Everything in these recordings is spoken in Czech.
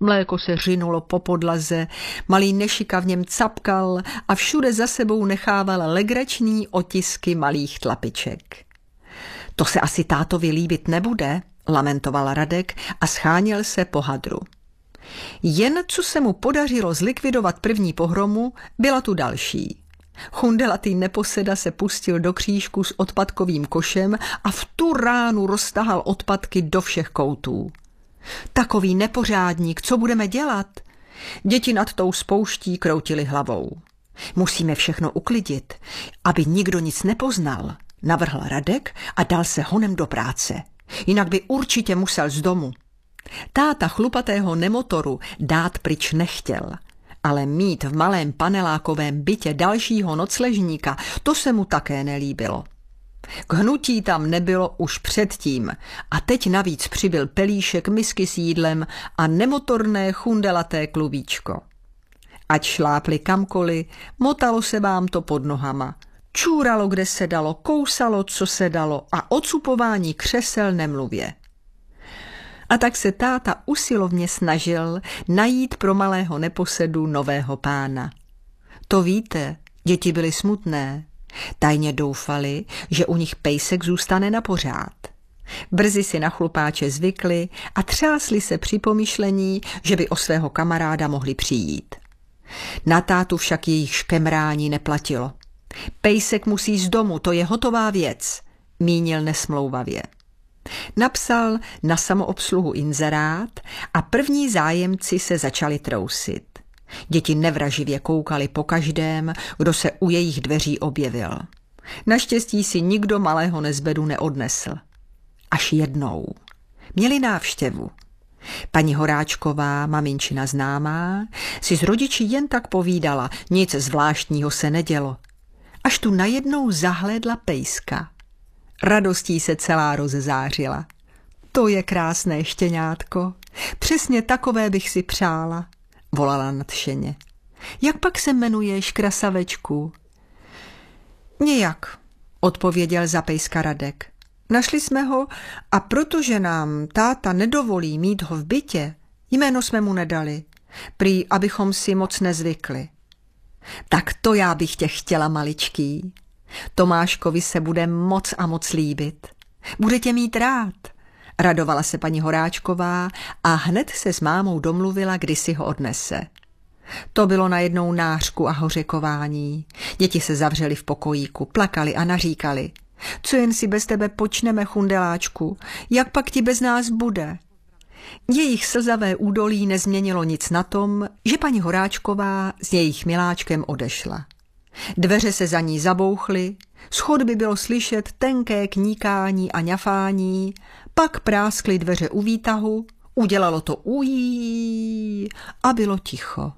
Mléko se řinulo po podlaze, malý Nešika v něm capkal a všude za sebou nechával legrační otisky malých tlapiček. To se asi tátovi líbit nebude, lamentoval Radek a scháněl se po hadru. Jen co se mu podařilo zlikvidovat první pohromu, byla tu další. Chundelatý neposeda se pustil do křížku s odpadkovým košem a v tu ránu roztahal odpadky do všech koutů. Takový nepořádník, co budeme dělat? Děti nad tou spouští kroutily hlavou. Musíme všechno uklidit, aby nikdo nic nepoznal, navrhl Radek a dal se honem do práce. Jinak by určitě musel z domu. Táta chlupatého nemotoru dát pryč nechtěl, ale mít v malém panelákovém bytě dalšího nocležníka, to se mu také nelíbilo. K hnutí tam nebylo už předtím a teď navíc přibyl pelíšek, misky s jídlem a nemotorné chundelaté klubíčko. Ať šlápli kamkoliv, motalo se vám to pod nohama. Čůralo, kde se dalo, kousalo, co se dalo a o cupování křesel nemluvě. A tak se táta usilovně snažil najít pro malého neposedu nového pána. To víte, děti byly smutné. Tajně doufali, že u nich pejsek zůstane na pořád. Brzy si na chlupáče zvykli a třásli se při pomyšlení, že by o svého kamaráda mohli přijít. Na tátu však jejich škemrání neplatilo. Pejsek musí z domu, to je hotová věc, mínil nesmlouvavě. Napsal na samoobsluhu inzerát a první zájemci se začali trousit. Děti nevraživě koukali po každém, kdo se u jejich dveří objevil. Naštěstí si nikdo malého nezbedu neodnesl. Až jednou. Měli návštěvu. Paní Horáčková, maminčina známá, si s rodiči jen tak povídala, nic zvláštního se nedělo. Až tu najednou zahlédla pejska. Radostí se celá rozezářila. To je krásné štěňátko. Přesně takové bych si přála, volala nadšeně. Jak pak se jmenuješ, krasavečku? Nějak, odpověděl za pejska Radek. Našli jsme ho a protože nám táta nedovolí mít ho v bytě, jméno jsme mu nedali. Prý, abychom si moc nezvykli. Tak to já bych tě chtěla, maličký. Tomáškovi se bude moc a moc líbit. Bude tě mít rád, radovala se paní Horáčková a hned se s mámou domluvila, kdy si ho odnese. To bylo najednou nářku a hořekování. Děti se zavřely v pokojíku, plakali a naříkali. Co jen si bez tebe počneme, chundeláčku, jak pak ti bez nás bude? Jejich slzavé údolí nezměnilo nic na tom, že paní Horáčková s jejich miláčkem odešla. Dveře se za ní zabouchly, z chodby bylo slyšet tenké kníkání a ňafání, pak práskly dveře u výtahu, udělalo to ují a bylo ticho.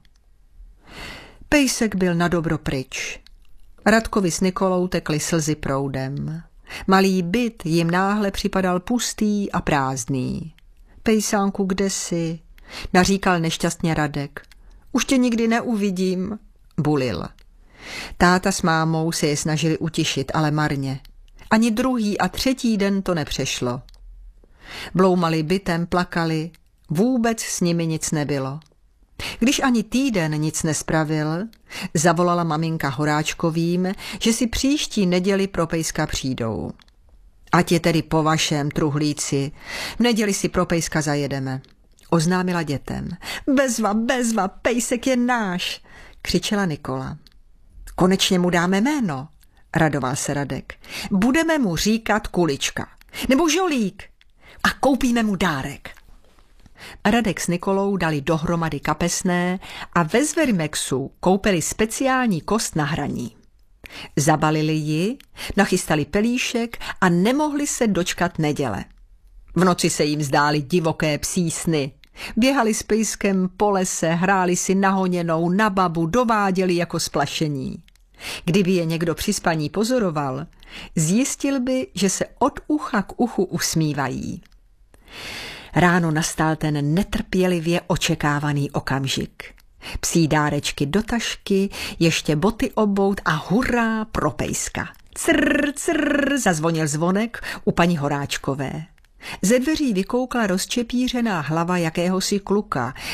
Pejsek byl nadobro pryč. Radkovi s Nikolou tekly slzy proudem. Malý byt jim náhle připadal pustý a prázdný. Pejsánku, kde jsi? Naříkal nešťastně Radek. Už tě nikdy neuvidím, bulil. Táta s mámou se je snažili utišit, ale marně. Ani druhý a třetí den to nepřešlo. Bloumali bytem, plakali, vůbec s nimi nic nebylo. Když ani týden nic nespravil, zavolala maminka Horáčkovým, že si příští neděli pro pejska přijdou. Ať je tedy po vašem, truhlíci, v neděli si pro pejska zajedeme, oznámila dětem. Bezva, pejsek je náš, křičela Nikola. Konečně mu dáme jméno, radoval se Radek. Budeme mu říkat Kulička, nebo Žolík a koupíme mu dárek. Radek s Nikolou dali dohromady kapesné a ve Zverimexu koupili speciální kost na hraní. Zabalili ji, nachystali pelíšek a nemohli se dočkat neděle. V noci se jim zdály divoké psí sny. Běhali s pejskem po lese, hráli si na honěnou, na babu, dováděli jako splašení. Kdyby je někdo při spaní pozoroval, zjistil by, že se od ucha k uchu usmívají. Ráno nastal ten netrpělivě očekávaný okamžik. Psí dárečky do tašky, ještě boty obout a hurá pro pejska. Crr, zazvonil zvonek u paní Horáčkové. Ze dveří vykoukla rozčepířená hlava jakéhosi kluka,